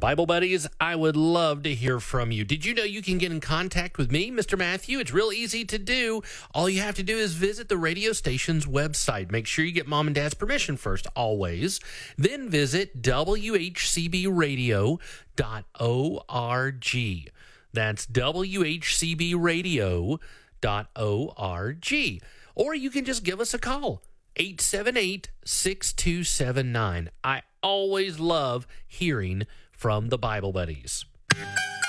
Bible buddies, I would love to hear from you. Did you know you can get in contact with me, Mr. Matthew? It's real easy to do. All you have to do is visit the radio station's website. Make sure you get mom and dad's permission first, always. Then visit whcbradio.org. That's whcbradio.org. Or you can just give us a call, 878-6279. I always love hearing from the Bible buddies.